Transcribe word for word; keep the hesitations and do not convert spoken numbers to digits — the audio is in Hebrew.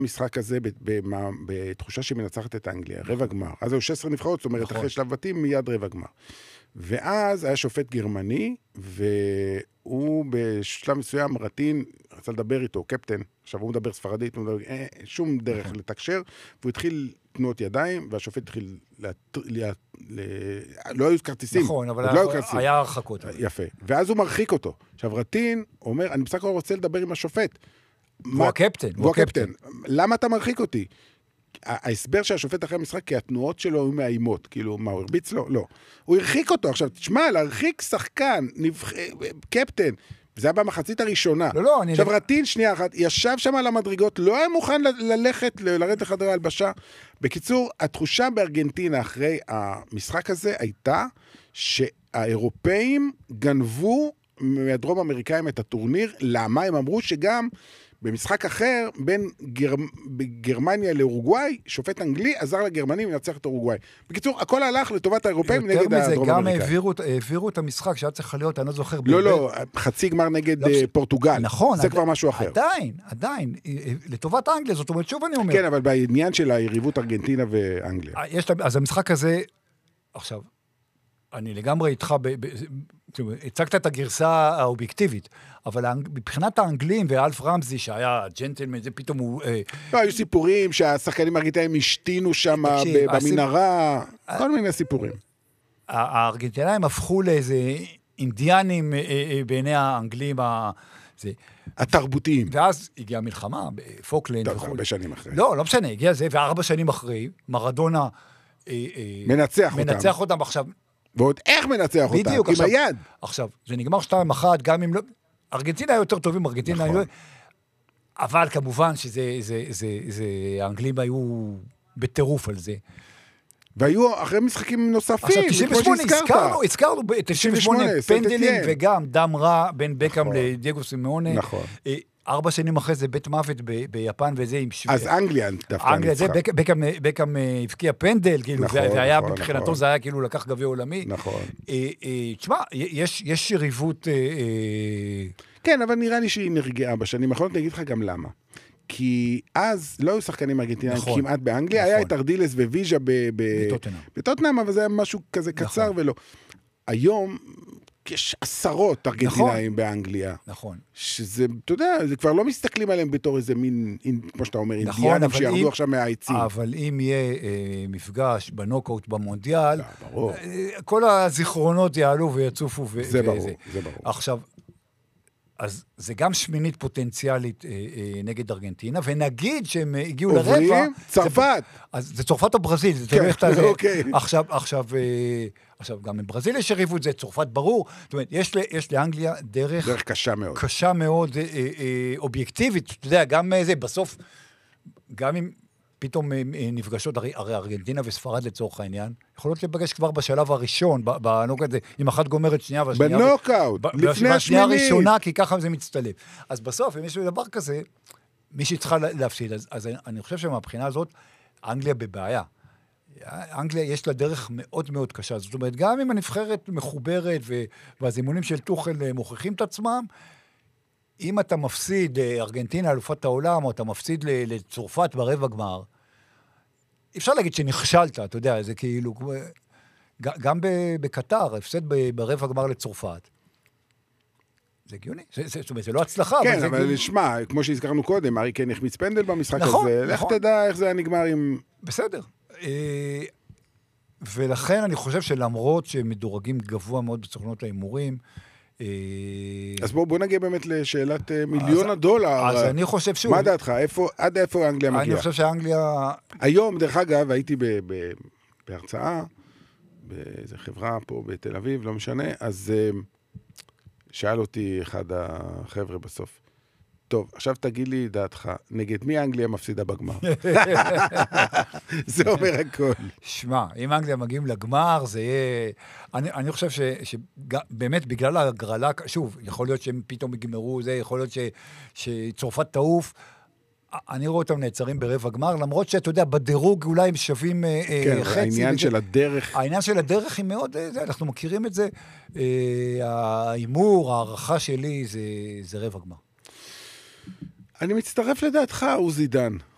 המשחק הזה בתחושה שמנצחת את אנגליה, רבע גמר. אז היו שש עשרה נבחרות, זאת אומרת, אחרי שלב בתים, מיד רבע גמר. ואז היה שופט גרמני, והוא בשלב מסוים, רטין, רצה לדבר איתו, קפטן, עכשיו הוא מדבר ספרדית, הוא מדבר, אה, שום דרך לתקשר, והוא התחיל תנועות ידיים, והשופט התחיל, לה, לה, לה, לא היו כרטיסים. נכון, אבל לא היה, היה הרחקות. יפה. ואז הוא מרחיק אותו. עכשיו, רטין אומר, אני בסך הכל רוצה לדבר עם השופט. הוא הקפטן. הוא הקפטן. למה אתה מרחיק אותי? ההסבר שהשופט אחרי המשחק, כי התנועות שלו היו מאיימות. כאילו, מה, הוא הרביץ לו? לא. הוא הרחיק אותו. עכשיו, תשמע, להרחיק שחקן, נבח... קפטן, זה היה במחצית הראשונה. לא, לא, אני... עכשיו, רטין, שנייה אחת, ישב שם על המדרגות, לא היה מוכן ללכת, לרדת לחדרי הלבשה. בקיצור, התחושה בארגנטינה אחרי המשחק הזה הייתה שהאירופאים גנבו מהדרום אמריקאים את הטורניר. למה? הם אמרו שגם במשחק אחר, בין גר... גרמניה לאורוגוואי, שופט אנגלי עזר לגרמנים לנצח את אורוגוואי. בקיצור, הכל הלך לטובת האירופאים נגד הדרום אמריקאים. יותר מזה, גם העבירו, העבירו את המשחק שהיה צריך להיות, אני לא זוכר. לא, באמת... לא, חצי גמר נגד לא, פורטוגל. נכון. זה עד... כבר משהו אחר. עדיין, עדיין. לטובת אנגליה, זאת אומרת, שוב אני אומר. כן, אבל בעניין של היריבות ארגנטינה ואנגליה. יש, אז המשחק הזה, עכשיו, אני לגמרי איתך, ב, ב, הצגת את הגרסה האובייקטיבית, אבל מבחינת האנגלים ואלף רמזי, שהיה ג'נטלמן, זה פתאום הוא... לא, היו סיפורים שהשחקנים הארגנטינאים השתינו שם במנהרה, כל מיני סיפורים. הארגנטינאים הפכו לאיזה אינדיאנים בעיני האנגלים, התרבותיים. ואז הגיעה המלחמה בפוקלנד. טוב, הרבה שנים אחרי. לא, לא משנה, הגיע זה, וארבע שנים אחרי, מרדונה מנצח אותם. מנצח אותם עכשיו. ועוד איך מנצח אותם? בדיוק, עם היד. עכשיו, זה נגמר שתיים אחת, גם אם לא... ארגנטינה יותר טובים, ארגנטינה היו... אבל כמובן שזה, זה, זה, זה, האנגלים היו בטירוף על זה. והיו אחרי משחקים נוספים, עכשיו, תשעים ושמונה, הזכרנו, הזכרנו, תשעים ושמונה פנדלים, וגם דם רע בין בקאם לדייגו סימאונה. נכון. ארבע שנים אחרי זה בית מוות ביפן, וזה עם... אז אנגליה דווקא אנגליה, זה בקאם הבקיע פנדל, והיה מבחינתו, זה היה כאילו לקח גביע עולמי. נכון. תשמע, יש יריבות... כן, אבל נראה לי שהיא נרגעה בשנים האחרונות, אני אגיד לך גם למה. כי אז לא היו שחקנים ארגנטינאים כמעט באנגליה, היה את ארדילס וויז'ה בטוטנהאם, אבל זה היה משהו כזה קצר ולא. היום יש עשרות ארגנטינאים באנגליה. נכון. שזה, אתה יודע, זה כבר לא מסתכלים עליהם בתור איזה מין, כמו שאתה אומר, אינדיאנים שירדו עכשיו מהעצים. אבל אם יהיה מפגש בנוקאוט במונדיאל, כל הזיכרונות יעלו ויצופו. זה ברור, זה ברור. עכשיו, אז זה גם שמינית פוטנציאלית אה, אה, נגד ארגנטינה, ונגיד שהם הגיעו לרבע... עוברים? צרפת. אז זה צרפת או ברזיל, זה תלוי איך אתה... אוקיי. עכשיו, עכשיו, אה, עכשיו, גם עם ברזיל יש יריבות, את זה, צרפת ברור. זאת אומרת, יש, יש לאנגליה דרך... דרך קשה מאוד. קשה מאוד, אה, אה, אובייקטיבית. אתה יודע, גם זה, בסוף, גם אם פתאום אה, נפגשות, הרי, הרי ארגנטינה וספרד לצורך העניין, יכולות לפגש כבר בשלב הראשון, בנוקאוט הזה, עם אחת גומרת שנייה והשנייה... בנוקאוט, לפני השמינית. בשנייה הראשונה, כי ככה זה מצטלב. אז בסוף, אם יש דבר כזה, מי שצריכה להפסיד, אז, אז אני חושב שמהבחינה הזאת, אנגליה בבעיה. אנגליה יש לה דרך מאוד מאוד קשה. זאת אומרת, גם אם הנבחרת מחוברת, והזימונים של טוחל מוכיחים את עצמם, אם אתה מפסיד ארגנטינה, אלופת העולם, או אתה מפסיד לצרפת ברבע גמר, אפשר להגיד שנכשלת, אתה יודע, זה כאילו, גם בקטר, הפסד ברבע גמר לצרפת. זה הגיוני, זאת אומרת, זה לא הצלחה. כן, אבל נשמע, כמו שהזכרנו קודם, ארי קיין החמיץ פנדל במשחק הזה, לך תדע איך זה היה נגמר עם... בסדר. ולכן אני חושב שלמרות שמדורגים גבוה מאוד בסוכנות ההימורים, אז בואו נגיע באמת לשאלת מיליון הדולר. אז אני חושב שוב... מה דעתך? עד איפה אנגליה מגיעה? אני חושב שאנגליה... היום, דרך אגב, הייתי בהרצאה, באיזו חברה פה בתל אביב, לא משנה, אז שאל אותי אחד החבר'ה בסוף, טוב, עכשיו תגיד לי דעתך, נגד מי אנגליה מפסידה בגמר? זה אומר הכל. שמע, אם אנגליה מגיעים לגמר, זה יהיה... אני, אני חושב ש, שבאמת בגלל הגרלה, שוב, יכול להיות שהם פתאום יגמרו, זה יכול להיות ש, שצרפת תעוף, אני רואה אותם נעצרים ברבע גמר, למרות שאתה יודע, בדירוג אולי הם שווים כן, חצי. העניין של הדרך. העניין של הדרך היא מאוד, זה, אנחנו מכירים את זה, האימור, הערכה שלי, זה, זה רבע גמר. אני מצטרף לדעתך, עוזי דן.